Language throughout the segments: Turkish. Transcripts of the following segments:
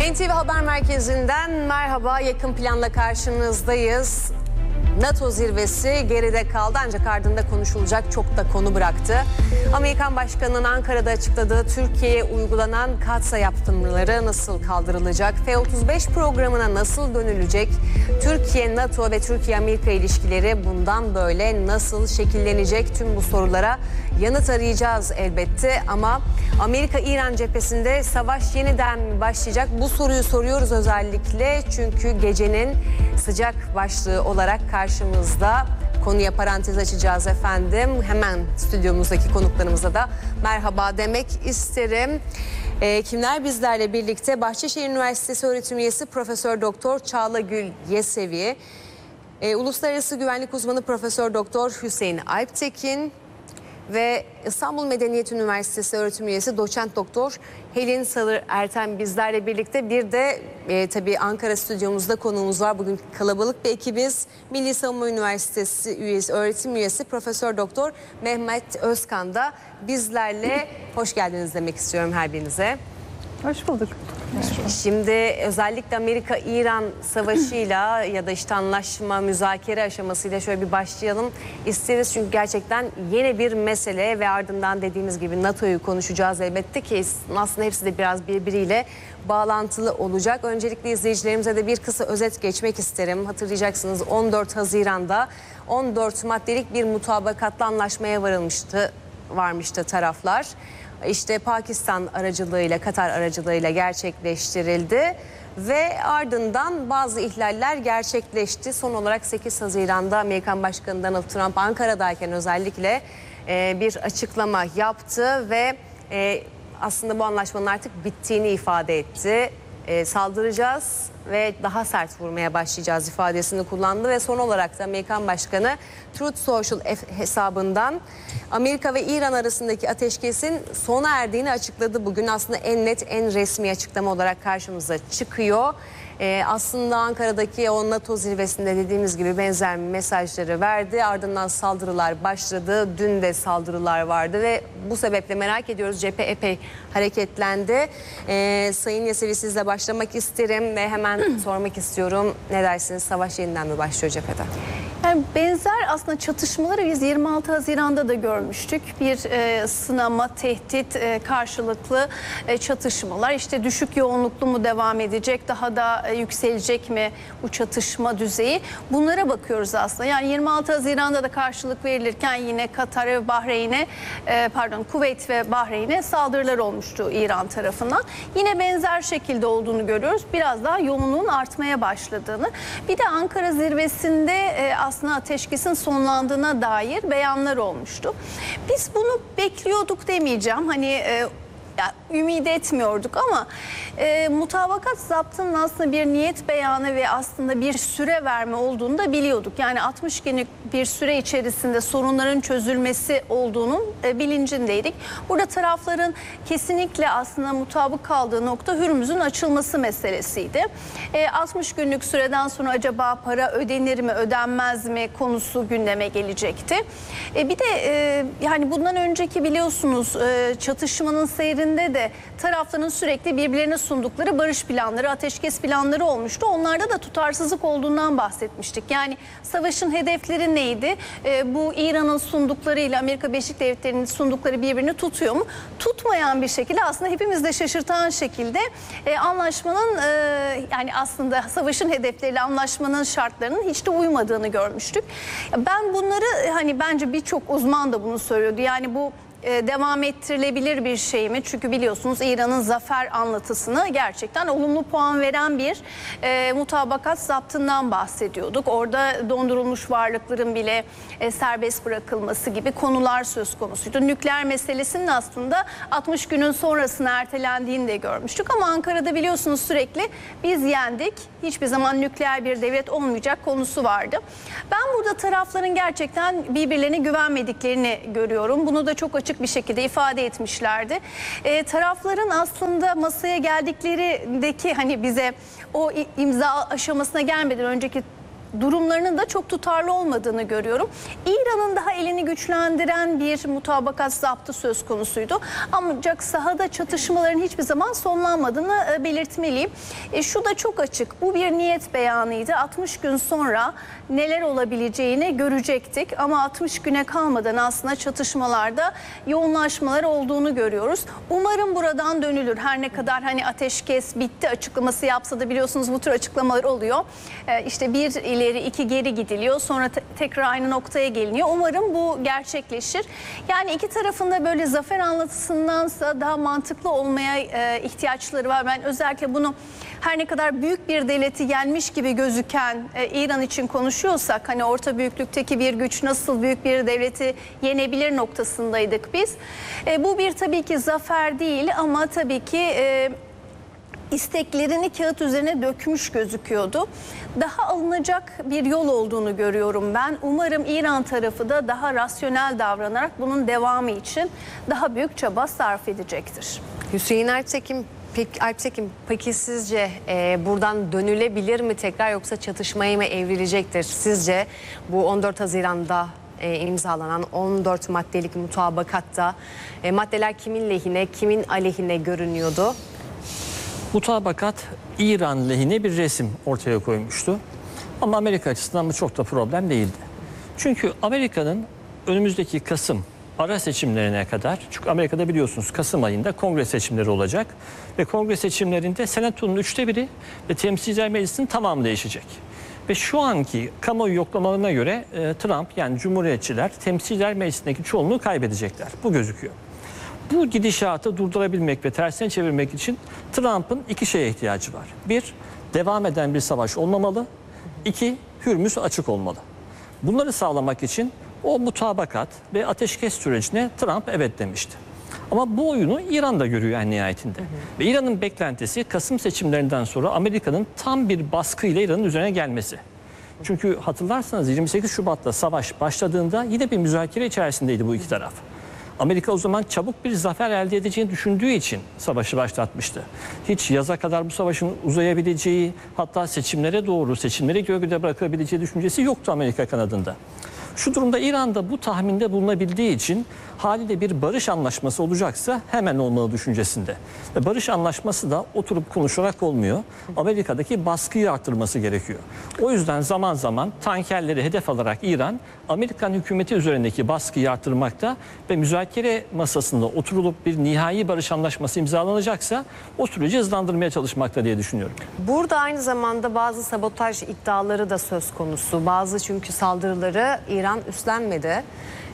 NTV Haber Merkezi'nden merhaba. Yakın planla karşınızdayız. NATO zirvesi geride kaldı ancak ardında konuşulacak çok da konu bıraktı. Amerikan Başkanı'nın Ankara'da açıkladığı Türkiye'ye uygulanan katsa yaptırımları nasıl kaldırılacak? F-35 programına nasıl dönülecek? Türkiye, NATO ve Türkiye-Amerika ilişkileri bundan böyle nasıl şekillenecek? Tüm bu sorulara yanıt arayacağız elbette ama Amerika-İran cephesinde savaş yeniden başlayacak. Bu soruyu soruyoruz özellikle çünkü gecenin sıcak başlığı olarak karşımızda. Konuya parantez açacağız efendim. Hemen stüdyomuzdaki konuklarımıza da merhaba demek isterim. Kimler bizlerle birlikte? Bahçeşehir Üniversitesi öğretim üyesi Profesör Doktor Çağlagül Yesevi, Uluslararası Güvenlik Uzmanı Profesör Doktor Hüseyin Alptekin ve İstanbul Medeniyet Üniversitesi öğretim üyesi Doçent Doktor Helin Salır Ertem bizlerle birlikte. Bir de tabii Ankara stüdyomuzda konuğumuz var. Bugün kalabalık bir ekibiz. Milli Savunma Üniversitesi üyesi, öğretim üyesi Profesör Doktor Mehmet Özkan da bizlerle. Hoş geldiniz demek istiyorum her birinize. Hoş bulduk. Şimdi özellikle Amerika-İran savaşıyla ya da işte anlaşma, müzakere aşamasıyla şöyle bir başlayalım isteriz. Çünkü gerçekten yeni bir mesele ve ardından dediğimiz gibi NATO'yu konuşacağız elbette ki aslında hepsi de biraz birbiriyle bağlantılı olacak. Öncelikle izleyicilerimize de bir kısa özet geçmek isterim. Hatırlayacaksınız 14 Haziran'da 14 maddelik bir mutabakatlı anlaşmaya varmıştı taraflar. İşte Pakistan aracılığıyla, Katar aracılığıyla gerçekleştirildi ve ardından bazı ihlaller gerçekleşti. Son olarak 8 Haziran'da Amerikan Başkanı Donald Trump Ankara'dayken özellikle bir açıklama yaptı ve aslında bu anlaşmanın artık bittiğini ifade etti. Saldıracağız ve daha sert vurmaya başlayacağız ifadesini kullandı ve son olarak da Amerikan Başkanı Truth Social hesabından Amerika ve İran arasındaki ateşkesin sona erdiğini açıkladı. Bugün aslında en net, en resmi açıklama olarak karşımıza çıkıyor. Aslında Ankara'daki o NATO zirvesinde dediğimiz gibi benzer mesajları verdi. Ardından saldırılar başladı. Dün de saldırılar vardı ve bu sebeple merak ediyoruz. Cephe epey hareketlendi. Sayın Yesevi sizle başlamak isterim ve hemen sormak istiyorum. Ne dersiniz? Savaş yeniden mi başlıyor cephede? Yani benzer aslında çatışmaları biz 26 Haziran'da da görmüştük. Bir sınama, tehdit, karşılıklı çatışmalar. İşte düşük yoğunluklu mu devam edecek, daha da yükselecek mi bu çatışma düzeyi? Bunlara bakıyoruz aslında. Yani 26 Haziran'da da karşılık verilirken yine Katar ve Bahreyn'e, Kuveyt ve Bahreyn'e saldırılar olmuştu İran tarafından. Yine benzer şekilde olduğunu görüyoruz. Biraz daha yoğunluğun artmaya başladığını. Bir de Ankara zirvesinde aslında ateşkesin sonlandığına dair beyanlar olmuştu. Biz bunu bekliyorduk demeyeceğim. Hani ümit etmiyorduk ama mutabakat zaptının aslında bir niyet beyanı ve aslında bir süre verme olduğunu da biliyorduk. Yani 60 günlük bir süre içerisinde sorunların çözülmesi olduğunun bilincindeydik. Burada tarafların kesinlikle aslında mutabık kaldığı nokta Hürmüz'ün açılması meselesiydi. 60 günlük süreden sonra acaba para ödenir mi, ödenmez mi konusu gündeme gelecekti. Bir de yani bundan önceki biliyorsunuz çatışmanın seyrinde de tarafların sürekli birbirlerine sundukları barış planları, ateşkes planları olmuştu. Onlarda da tutarsızlık olduğundan bahsetmiştik. Yani savaşın hedefleri neydi? Bu İran'ın sunduklarıyla Amerika Birleşik Devletleri'nin sundukları birbirini tutuyor mu? Tutmayan bir şekilde aslında hepimiz de şaşırtan şekilde anlaşmanın yani aslında savaşın hedefleriyle anlaşmanın şartlarının hiç de uymadığını görmüştük. Ben bunları hani bence birçok uzman da bunu söylüyordu. Yani bu devam ettirilebilir bir şey mi? Çünkü biliyorsunuz İran'ın zafer anlatısını gerçekten olumlu puan veren bir mutabakat zaptından bahsediyorduk. Orada dondurulmuş varlıkların bile serbest bırakılması gibi konular söz konusuydu. Nükleer meselesinin aslında 60 günün sonrasına ertelendiğini de görmüştük. Ama Ankara'da biliyorsunuz sürekli biz yendik, hiçbir zaman nükleer bir devlet olmayacak konusu vardı. Ben burada tarafların gerçekten birbirlerine güvenmediklerini görüyorum. Bunu da çok açık bir şekilde ifade etmişlerdi. Tarafların aslında masaya geldiklerindeki hani bize o imza aşamasına gelmeden önceki durumlarının da çok tutarlı olmadığını görüyorum. İran'ın daha elini güçlendiren bir mutabakat zaptı söz konusuydu. Ancak sahada çatışmaların hiçbir zaman sonlanmadığını belirtmeliyim. Şu da çok açık. Bu bir niyet beyanıydı. 60 gün sonra neler olabileceğini görecektik. Ama 60 güne kalmadan aslında çatışmalarda yoğunlaşmalar olduğunu görüyoruz. Umarım buradan dönülür. Her ne kadar hani ateşkes bitti açıklaması yapsa da biliyorsunuz bu tür açıklamalar oluyor. İşte bir ileri iki geri gidiliyor. Sonra tekrar aynı noktaya geliniyor. Umarım bu gerçekleşir. Yani iki tarafında böyle zafer anlatısındansa daha mantıklı olmaya ihtiyaçları var. Ben özellikle bunu her ne kadar büyük bir devleti yenmiş gibi gözüken İran için konuşuyorsak, hani orta büyüklükteki bir güç nasıl büyük bir devleti yenebilir noktasındaydık biz. Bu bir tabii ki zafer değil ama tabii ki isteklerini kağıt üzerine dökmüş gözüküyordu. Daha alınacak bir yol olduğunu görüyorum ben. Umarım İran tarafı da daha rasyonel davranarak bunun devamı için daha büyük çaba sarf edecektir. Hüseyin Alptekin, peki sizce buradan dönülebilir mi tekrar, yoksa çatışmaya mı evrilecektir? Sizce bu 14 Haziran'da imzalanan 14 maddelik mutabakatta maddeler kimin lehine, kimin aleyhine görünüyordu? Mutabakat İran lehine bir resim ortaya koymuştu. Ama Amerika açısından bu çok da problem değildi. Çünkü Amerika'nın önümüzdeki Kasım ara seçimlerine kadar, çünkü Amerika'da biliyorsunuz Kasım ayında kongre seçimleri olacak ve kongre seçimlerinde senatonun 1/3 ve temsilciler meclisinin tamamı değişecek. Ve şu anki kamuoyu yoklamalarına göre Trump, yani Cumhuriyetçiler, temsilciler meclisindeki çoğunluğu kaybedecekler. Bu gözüküyor. Bu gidişatı durdurabilmek ve tersine çevirmek için Trump'ın iki şeye ihtiyacı var. Bir, devam eden bir savaş olmamalı. İki, Hürmüz açık olmalı. Bunları sağlamak için o mutabakat ve ateşkes sürecine Trump evet demişti. Ama bu oyunu İran da görüyor en nihayetinde. Ve İran'ın beklentisi Kasım seçimlerinden sonra Amerika'nın tam bir baskıyla İran'ın üzerine gelmesi. Çünkü hatırlarsanız 28 Şubat'ta savaş başladığında yine bir müzakere içerisindeydi bu iki taraf. Amerika o zaman çabuk bir zafer elde edeceğini düşündüğü için savaşı başlatmıştı. Hiç yaza kadar bu savaşın uzayabileceği, hatta seçimlere doğru, seçimleri gölgede bırakabileceği düşüncesi yoktu Amerika kanadında. Şu durumda İran'da bu tahminde bulunabildiği için haliyle bir barış anlaşması olacaksa hemen olmalı düşüncesinde. Ve barış anlaşması da oturup konuşarak olmuyor. Amerika'daki baskıyı arttırması gerekiyor. O yüzden zaman zaman tankerleri hedef alarak İran, Amerikan hükümeti üzerindeki baskıyı arttırmakta ve müzakere masasında oturulup bir nihai barış anlaşması imzalanacaksa o süreci hızlandırmaya çalışmakta diye düşünüyorum. Burada aynı zamanda bazı sabotaj iddiaları da söz konusu. Bazı çünkü saldırıları İran üstlenmedi.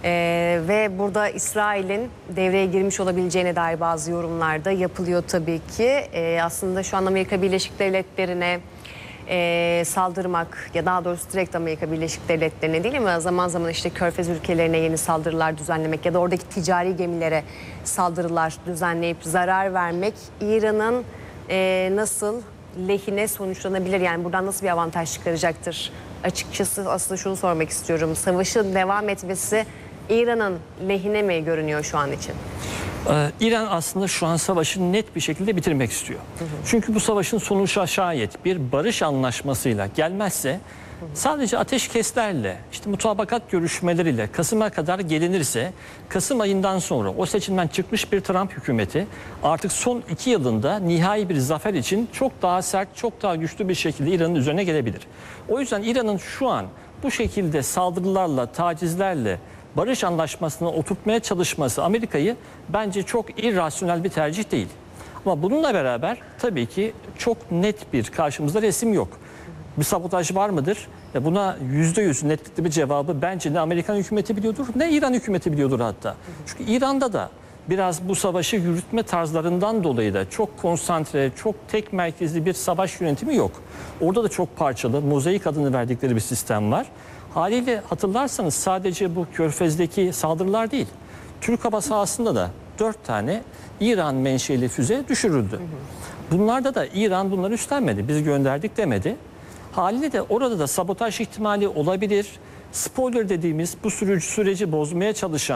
Ve burada İsrail'in devreye girmiş olabileceğine dair bazı yorumlar da yapılıyor tabii ki. Aslında şu an Amerika Birleşik Devletleri'ne saldırmak, ya daha doğrusu direkt Amerika Birleşik Devletleri'ne değil ama zaman zaman işte Körfez ülkelerine yeni saldırılar düzenlemek ya da oradaki ticari gemilere saldırılar düzenleyip zarar vermek İran'ın nasıl lehine sonuçlanabilir? Yani buradan nasıl bir avantaj çıkaracaktır? Açıkçası aslında şunu sormak istiyorum. Savaşın devam etmesi İran'ın lehine mi görünüyor şu an için? İran aslında şu an savaşı net bir şekilde bitirmek istiyor. Çünkü bu savaşın sonucu şayet bir barış anlaşmasıyla gelmezse, sadece ateşkeslerle, işte mutabakat görüşmeleriyle Kasım'a kadar gelinirse, Kasım ayından sonra o seçimden çıkmış bir Trump hükümeti artık son 2 yılında nihai bir zafer için çok daha sert, çok daha güçlü bir şekilde İran'ın üzerine gelebilir. O yüzden İran'ın şu an bu şekilde saldırılarla, tacizlerle barış anlaşmasına oturtmaya çalışması Amerika'yı bence çok irrasyonel bir tercih değil. Ama bununla beraber tabii ki çok net bir karşımızda resim yok. Bir sabotaj var mıdır? Buna %100 netlikli bir cevabı bence ne Amerikan hükümeti biliyordur ne İran hükümeti biliyordur hatta. Çünkü İran'da da biraz bu savaşı yürütme tarzlarından dolayı da çok konsantre, çok tek merkezli bir savaş yönetimi yok. Orada da çok parçalı, mozaik adını verdikleri bir sistem var. Haliyle hatırlarsanız sadece bu Körfez'deki saldırılar değil, Türk hava sahasında da 4 tane İran menşeli füze düşürüldü. Bunlarda da İran bunları üstlenmedi, biz gönderdik demedi. Haliyle de orada da sabotaj ihtimali olabilir. Spoiler dediğimiz bu süreci bozmaya çalışan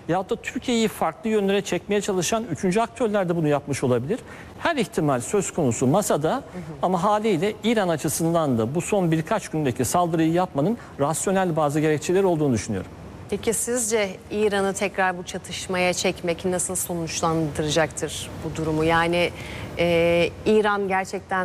Veyahut da Türkiye'yi farklı yönlere çekmeye çalışan üçüncü aktörler de bunu yapmış olabilir. Her ihtimal söz konusu masada ama haliyle İran açısından da bu son birkaç gündeki saldırıyı yapmanın rasyonel bazı gerekçeleri olduğunu düşünüyorum. Peki sizce İran'ı tekrar bu çatışmaya çekmek nasıl sonuçlandıracaktır bu durumu? Yani İran gerçekten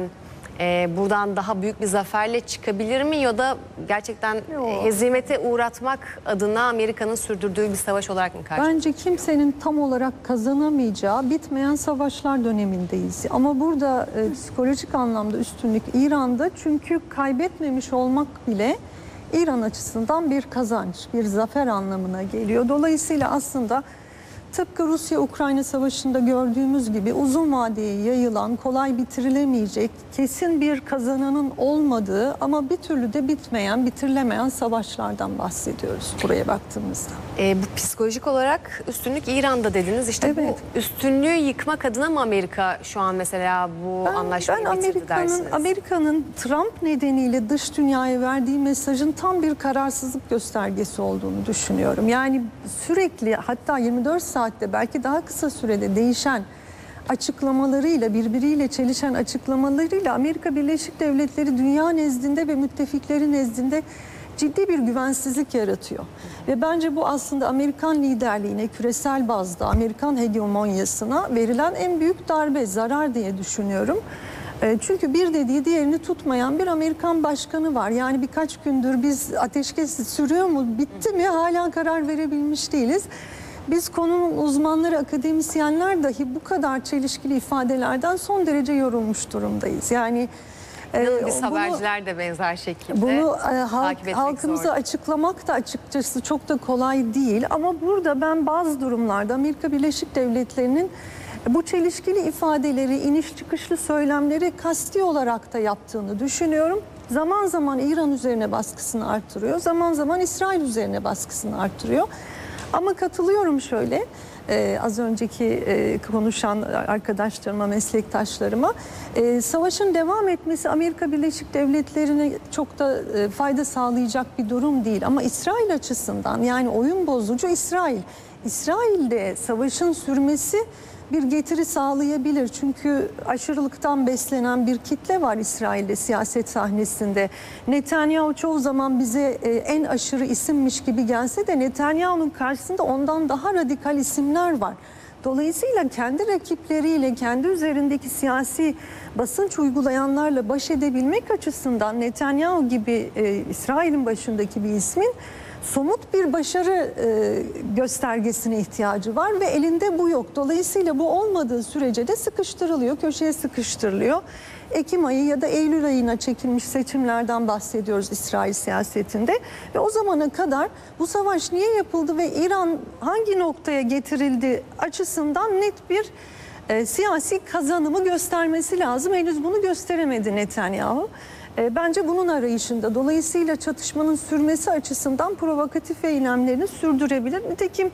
buradan daha büyük bir zaferle çıkabilir mi ya da gerçekten hezimete uğratmak adına Amerika'nın sürdürdüğü bir savaş olarak mı karşılanır? Bence kimsenin tam olarak kazanamayacağı bitmeyen savaşlar dönemindeyiz. Ama burada psikolojik anlamda üstünlük İran'da, çünkü kaybetmemiş olmak bile İran açısından bir kazanç, bir zafer anlamına geliyor. Dolayısıyla aslında tıpkı Rusya-Ukrayna savaşında gördüğümüz gibi uzun vadeye yayılan, kolay bitirilemeyecek, kesin bir kazananın olmadığı ama bir türlü de bitmeyen, bitirilemeyen savaşlardan bahsediyoruz buraya baktığımızda. Bu psikolojik olarak üstünlük İran'da dediniz. İşte Evet. bu üstünlüğü yıkmak adına mı Amerika şu an mesela bu anlaşmayı bitirdi dersiniz? Amerika'nın Trump nedeniyle dış dünyaya verdiği mesajın tam bir kararsızlık göstergesi olduğunu düşünüyorum. Yani sürekli, hatta 24 saatte belki daha kısa sürede değişen açıklamalarıyla, birbiriyle çelişen açıklamalarıyla Amerika Birleşik Devletleri dünya nezdinde ve müttefikleri nezdinde ciddi bir güvensizlik yaratıyor. Ve bence bu aslında Amerikan liderliğine, küresel bazda Amerikan hegemonyasına verilen en büyük darbe, zarar diye düşünüyorum. Çünkü bir dediği diğerini tutmayan bir Amerikan başkanı var. Yani birkaç gündür biz ateşkes sürüyor mu, bitti mi, hala karar verebilmiş değiliz. Biz konunun uzmanları, akademisyenler dahi bu kadar çelişkili ifadelerden son derece yorulmuş durumdayız. Yani Biz haberciler de benzer şekilde bunu takip etmek halkımıza zor. açıklamak da açıkçası çok da kolay değil. Ama burada ben bazı durumlarda Amerika Birleşik Devletleri'nin bu çelişkili ifadeleri, iniş çıkışlı söylemleri kasti olarak da yaptığını düşünüyorum. Zaman zaman İran üzerine baskısını arttırıyor, zaman zaman İsrail üzerine baskısını arttırıyor. Ama katılıyorum şöyle, az önceki konuşan arkadaşlarıma, meslektaşlarıma, savaşın devam etmesi Amerika Birleşik Devletleri'ne çok da fayda sağlayacak bir durum değil. Ama İsrail açısından, yani oyun bozucu İsrail. İsrail'de savaşın sürmesi bir getiri sağlayabilir. Çünkü aşırılıktan beslenen bir kitle var İsrail'de siyaset sahnesinde. Netanyahu çoğu zaman bize en aşırı isimmiş gibi gelse de Netanyahu'nun karşısında ondan daha radikal isimler var. Dolayısıyla kendi rakipleriyle, kendi üzerindeki siyasi basınç uygulayanlarla baş edebilmek açısından Netanyahu gibi İsrail'in başındaki bir ismin somut bir başarı göstergesine ihtiyacı var ve elinde bu yok. Dolayısıyla bu olmadığı sürece de sıkıştırılıyor, köşeye sıkıştırılıyor. Ekim ayı ya da Eylül ayına çekilmiş seçimlerden bahsediyoruz İsrail siyasetinde. Ve o zamana kadar bu savaş niye yapıldı ve İran hangi noktaya getirildi açısından net bir siyasi kazanımı göstermesi lazım. Henüz bunu gösteremedi Netanyahu. Bence bunun arayışında. Dolayısıyla çatışmanın sürmesi açısından provokatif eylemlerini sürdürebilir. Nitekim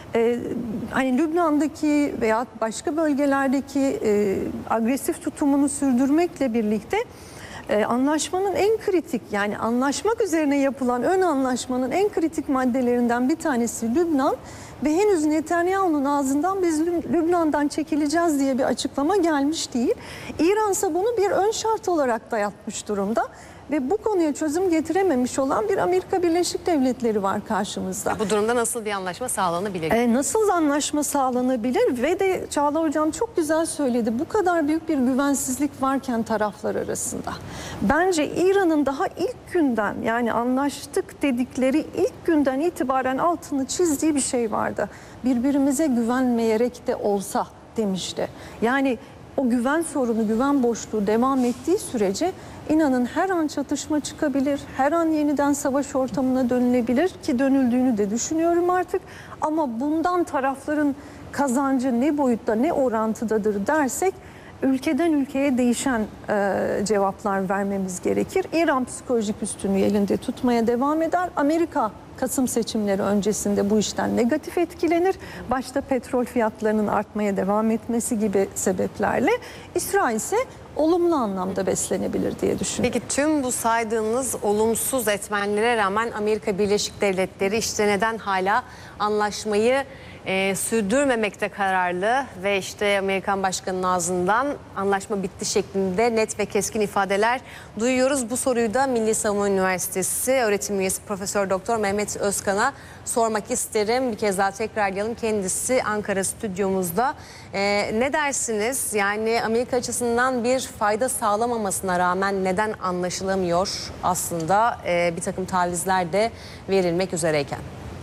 hani Lübnan'daki veya başka bölgelerdeki agresif tutumunu sürdürmekle birlikte anlaşmanın en kritik, yani anlaşmak üzerine yapılan ön anlaşmanın en kritik maddelerinden bir tanesi Lübnan ve henüz Netanyahu'nun ağzından biz Lübnan'dan çekileceğiz diye bir açıklama gelmiş değil. İran ise bunu bir ön şart olarak dayatmış durumda ve bu konuya çözüm getirememiş olan bir Amerika Birleşik Devletleri var karşımızda. Bu durumda nasıl bir anlaşma sağlanabilir? Nasıl anlaşma sağlanabilir ve de Çağla Hocam çok güzel söyledi. Bu kadar büyük bir güvensizlik varken taraflar arasında. Bence İran'ın daha ilk günden, yani anlaştık dedikleri ilk günden itibaren altını çizdiği bir şey vardı. Birbirimize güvenmeyerek de olsa demişti. Yani o güven sorunu, güven boşluğu devam ettiği sürece inanın her an çatışma çıkabilir, her an yeniden savaş ortamına dönülebilir ki dönüldüğünü de düşünüyorum artık. Ama bundan tarafların kazancı ne boyutta, ne orantıdadır dersek ülkeden ülkeye değişen cevaplar vermemiz gerekir. İran psikolojik üstünlüğü elinde tutmaya devam eder. Amerika Kasım seçimleri öncesinde bu işten negatif etkilenir. Başta petrol fiyatlarının artmaya devam etmesi gibi sebeplerle. İsrail ise olumlu anlamda beslenebilir diye düşünüyorum. Peki tüm bu saydığınız olumsuz etmenlere rağmen Amerika Birleşik Devletleri işte neden hala anlaşmayı sürdürmemekte kararlı ve işte Amerikan Başkanı'nın ağzından anlaşma bitti şeklinde net ve keskin ifadeler duyuyoruz. Bu soruyu da Milli Savunma Üniversitesi öğretim üyesi Profesör Doktor Mehmet Özkan'a sormak isterim. Bir kez daha tekrarlayalım. Kendisi Ankara stüdyomuzda. Ne dersiniz? Yani Amerika açısından bir fayda sağlamamasına rağmen neden anlaşılamıyor aslında bir takım tavizler de verilmek üzereyken?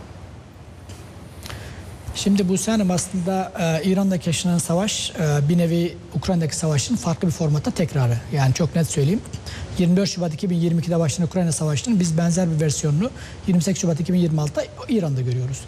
Şimdi bu Hanım aslında İran'daki yaşanan savaş bir nevi Ukrayna'daki savaşın farklı bir formatta tekrarı. Yani çok net söyleyeyim. 24 Şubat 2022'de başlayan Ukrayna Savaşı'nın biz benzer bir versiyonunu 28 Şubat 2026'da İran'da görüyoruz.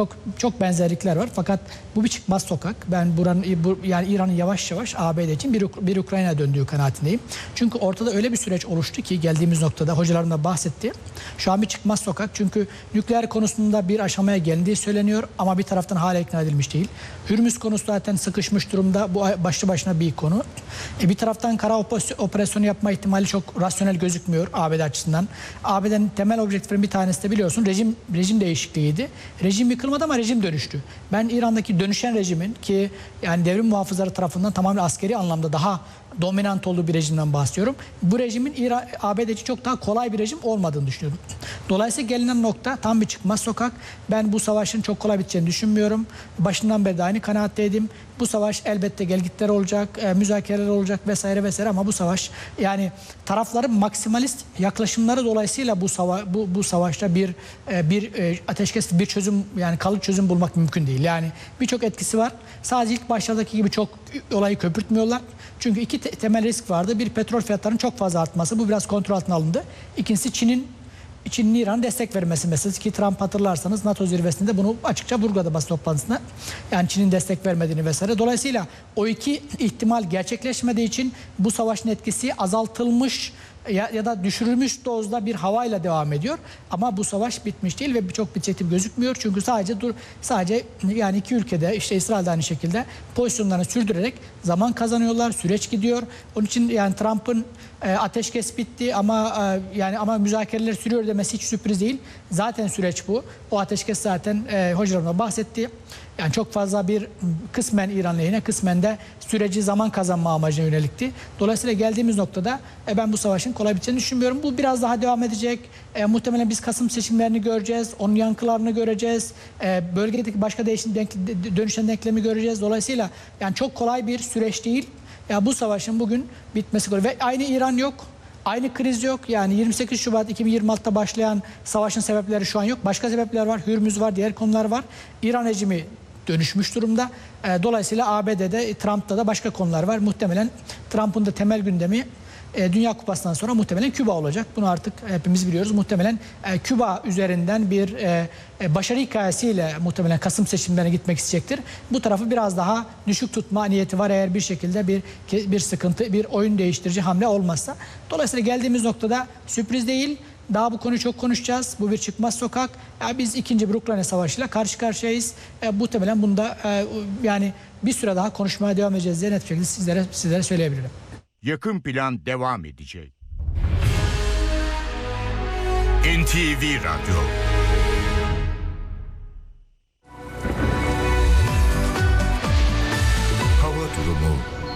Çok benzerlikler var fakat bu bir çıkmaz sokak. Ben yani İran'ın yavaş yavaş ABD için bir Ukrayna'ya döndüğü kanaatindeyim. Çünkü ortada öyle bir süreç oluştu ki geldiğimiz noktada hocalarım da bahsetti. Şu an bir çıkmaz sokak çünkü nükleer konusunda bir aşamaya gelindiği söyleniyor ama bir taraftan hala ikna edilmiş değil. Hürmüz konusu zaten sıkışmış durumda. Bu başlı başına bir konu. Bir taraftan kara operasyonu yapma ihtimali çok rasyonel gözükmüyor ABD açısından. ABD'nin temel objektiflerin bir tanesi de biliyorsun rejim değişikliğiydi. Rejim yıkılmadı ama rejim dönüştü. Ben İran'daki dönüşen rejimin ki yani devrim muhafızları tarafından tamamen askeri anlamda daha dominant olduğu bir rejimden bahsediyorum. Bu rejimin ABD için çok daha kolay bir rejim olmadığını düşünüyorum. Dolayısıyla gelinen nokta tam bir çıkmaz sokak. Ben bu savaşın çok kolay biteceğini düşünmüyorum. Başından beri de aynı kanaatteydim. Bu savaş elbette gelgitler olacak, müzakereler olacak vesaire vesaire ama bu savaş yani tarafların maksimalist yaklaşımları dolayısıyla bu savaşta bir ateşkes, bir çözüm yani kalıcı çözüm bulmak mümkün değil. Yani birçok etkisi var. Sadece ilk başlardaki gibi çok olayı köpürtmüyorlar. Çünkü iki temel risk vardı. Bir, petrol fiyatlarının çok fazla artması. Bu biraz kontrol altına alındı. İkincisi Çin'in İran'a destek vermesi meselesi ki Trump hatırlarsanız NATO zirvesinde bunu açıkça vurguladı basın toplantısında. Yani Çin'in destek vermediğini vesaire. Dolayısıyla o iki ihtimal gerçekleşmediği için bu savaşın etkisi azaltılmış ya da düşürülmüş dozda bir havayla devam ediyor. Ama bu savaş bitmiş değil ve çok bitecek gibi gözükmüyor. Çünkü sadece yani iki ülkede işte İsrail'de aynı şekilde pozisyonlarını sürdürerek zaman kazanıyorlar. Süreç gidiyor. Onun için yani Trump'ın ateşkes bitti ama müzakereler sürüyor demesi hiç sürpriz değil. Zaten süreç bu. O ateşkes zaten hocalarımla bahsetti. Yani çok fazla bir kısmen İran lehine, kısmen de süreci zaman kazanma amacına yönelikti. Dolayısıyla geldiğimiz noktada ben bu savaşın kolay biteceğini düşünmüyorum. Bu biraz daha devam edecek. Muhtemelen biz Kasım seçimlerini göreceğiz. Onun yankılarını göreceğiz. Bölgedeki başka dönüşen denklemi göreceğiz. Dolayısıyla yani çok kolay bir süreç değil. Ya bu savaşın bugün bitmesi ve aynı İran yok. Aynı kriz yok. Yani 28 Şubat 2026'da başlayan savaşın sebepleri şu an yok. Başka sebepler var. Hürmüz var, diğer konular var. İran rejimi dönüşmüş durumda. Dolayısıyla ABD'de, Trump'ta da başka konular var. Muhtemelen Trump'ın da temel gündemi Dünya Kupası'ndan sonra muhtemelen Küba olacak. Bunu artık hepimiz biliyoruz. Muhtemelen Küba üzerinden bir başarı hikayesiyle muhtemelen Kasım seçimlerine gitmek isteyecektir. Bu tarafı biraz daha düşük tutma niyeti var eğer bir şekilde bir sıkıntı, bir oyun değiştirici hamle olmazsa. Dolayısıyla geldiğimiz noktada sürpriz değil. Daha bu konuyu çok konuşacağız. Bu bir çıkmaz sokak. Biz ikinci bir Ukrayna Savaşı'yla karşı karşıyayız. Muhtemelen bunda yani bir süre daha konuşmaya devam edeceğiz diye net bir şekilde sizlere söyleyebilirim. Yakın plan devam edecek. NTV Radyo. Hava durumu.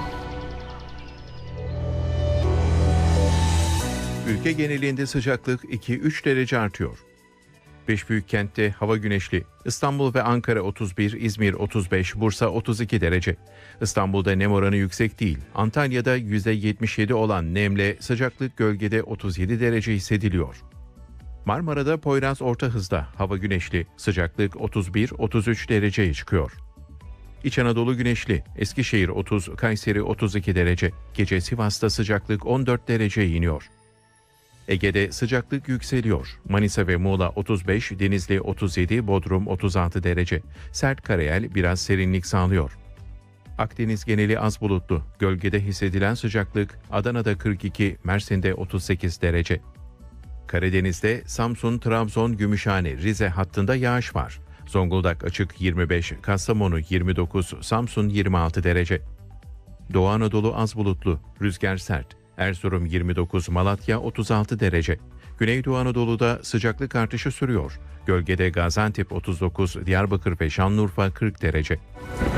Ülke genelinde sıcaklık 2-3 derece artıyor. 5 büyük kentte hava güneşli. İstanbul ve Ankara 31, İzmir 35, Bursa 32 derece. İstanbul'da nem oranı yüksek değil. Antalya'da %77 olan nemle sıcaklık gölgede 37 derece hissediliyor. Marmara'da Poyraz orta hızda hava güneşli. Sıcaklık 31-33 dereceye çıkıyor. İç Anadolu güneşli. Eskişehir 30, Kayseri 32 derece. Gece Sivas'ta sıcaklık 14 dereceye iniyor. Ege'de sıcaklık yükseliyor. Manisa ve Muğla 35, Denizli 37, Bodrum 36 derece. Sert karayel biraz serinlik sağlıyor. Akdeniz geneli az bulutlu. Gölgede hissedilen sıcaklık Adana'da 42, Mersin'de 38 derece. Karadeniz'de Samsun, Trabzon, Gümüşhane, Rize hattında yağış var. Zonguldak açık 25, Kastamonu 29, Samsun 26 derece. Doğu Anadolu az bulutlu, rüzgar sert. Erzurum 29, Malatya 36 derece. Güneydoğu Anadolu'da sıcaklık artışı sürüyor. Gölgede Gaziantep 39, Diyarbakır ve Şanlıurfa 40 derece.